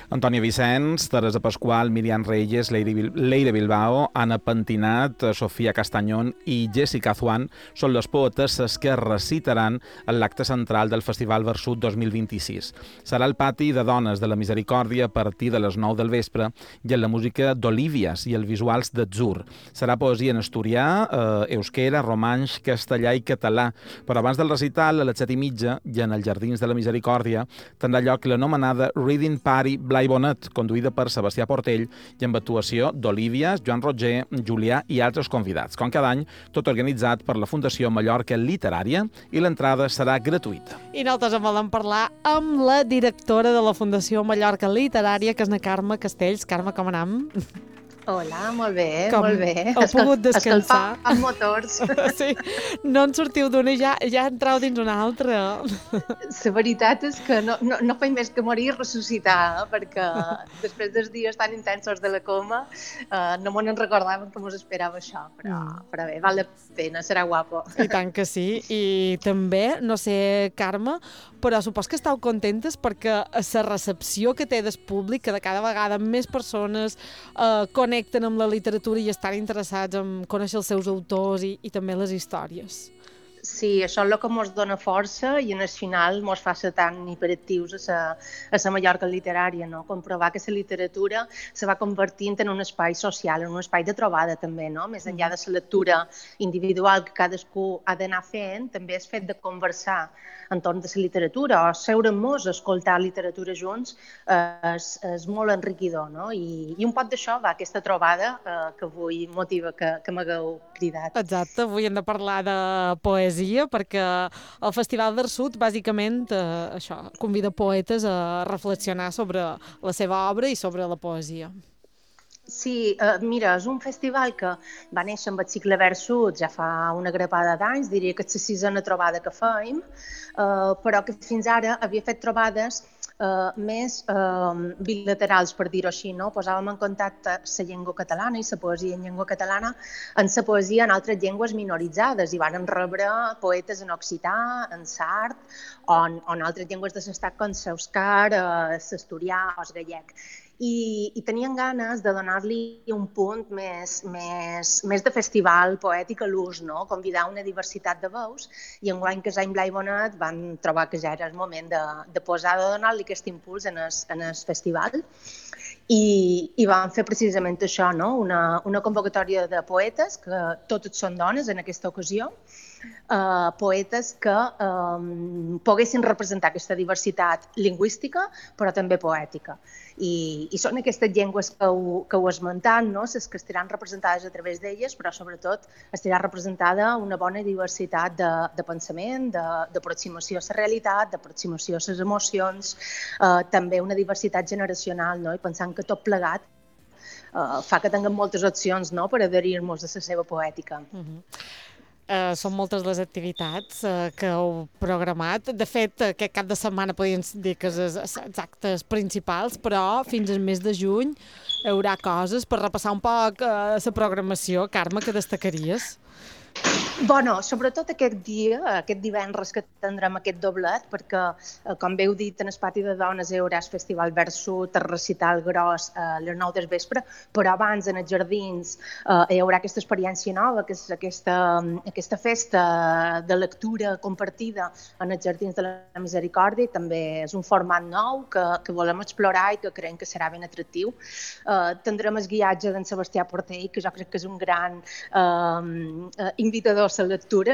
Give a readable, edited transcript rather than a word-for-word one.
Antònia Vicenç, Teresa Pasqual, Miriam Reyes, Leire Bilbao, Anna Pentinat, Sofia Castañón i Jessica Azuan són les poetesses que recitaran en l'acte central del Festival Versut 2026. Serà al pati de Dones de la Misericòrdia a partir de les 9 del vespre i en la música d'Olívies i els visuals d'Atzur. Serà poesia en asturià, euskera, romanx, castellà i català. Però abans del recital, a les 7:30, i en els Jardins de la Misericòrdia, tindrà lloc l'anomenada Reading Party Blai Bonet, conduïda per Sebastià Portell i amb actuació d'Olívies, Joan Roger, Julià i altres convidats. Com cada any, tot organitzat per la Fundació Mallorca Literària i l'entrada serà gratuïta. I nosaltres en volem parlar amb la directora de la Fundació Mallorca Literària, que és na Carme Castells. Carme, com anem? Hola, molt bé, molt bé. Heu pogut descansar? Escalfant motors. Sí, no en sortiu d'una i ja entrau dins una altra. La veritat és que no faig més que morir i ressuscitar, perquè després dels dies tan intensos de la coma no m'ho recordàvem que mos esperava això, però bé, val la pena, serà guapo. I tant que sí, i també, no sé, Carme, però supos que estàu contentes perquè la recepció que té del públic, que de cada vegada més persones connecten amb la literatura i estan interessats en conèixer els seus autors i també les històries. Sí, això és el que ens dona força i en el final ens fa ser tan hiperactius a la Mallorca literària, no? Comprovar que la literatura se va convertint en un espai social, en un espai de trobada també, no? Més enllà de la lectura individual que cadascú ha d'anar fent, també és fet de conversar entorn de la literatura o seure-nos a escoltar literatura junts és molt enriquidor, no? I un poc d'això va aquesta trobada que avui motiva que m'hagueu cridat. Exacte, avui hem de parlar de poesia perquè el Festival Versut bàsicament això convida poetes a reflexionar sobre la seva obra i sobre la poesia. Sí, mira, és un festival que va néixer amb el cicle Versut ja fa una grapada d'anys, diria que és la sisena trobada que fèiem, però que fins ara havia fet trobades més bilaterals, per dir-ho així, no? Posàvem en contacte la llengua catalana i la poesia en llengua catalana amb la poesia en altres llengües minoritzades i vàrem rebre poetes en occità, en sard o en altres llengües de l'estat com l'euscar, l'asturià o el gallec. I tenien ganes de donar-li un punt més de festival poètic a l'ús, no? Convidar una diversitat de veus i enguany que és any Blai Bonet van trobar que ja era el moment de posar, de donar-li aquest impuls en el festival i van fer precisament això, no? Una convocatòria de poetes, que totes són dones en aquesta ocasió, poetes que poguessin representar aquesta diversitat lingüística però també poètica. I són aquestes llengües que ho esmentant, no? Les que estaran representades a través d'elles, però sobretot estarà representada una bona diversitat de pensament, d'aproximació a la realitat, d'aproximació a les emocions, també una diversitat generacional, no? I pensant que tot plegat fa que tinguem moltes opcions, no? Per adherir-nos a la seva poètica. Són moltes les activitats que heu programat. De fet, aquest cap de setmana podríem dir que és els actes principals, però fins al mes de juny hi haurà coses per repassar un poc la programació. Carme, què destacaries? Bueno, sobretot aquest divendres que tindrem aquest doblet, perquè, com bé heu dit, en el pati de dones hi haurà el Festival Versut, el recital gros a les 9 del vespre, però abans en els jardins hi haurà aquesta experiència nova, que és aquesta festa de lectura compartida en els jardins de la Misericòrdia, i també és un format nou que volem explorar i que creiem que serà ben atractiu. Tindrem el guiatge d'en Sebastià Portell, que jo crec que és un gran invitador a la lectura,